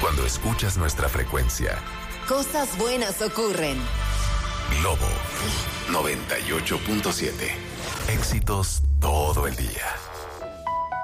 Cuando escuchas nuestra frecuencia. Cosas buenas ocurren. Globo 98.7. Éxitos todo el día.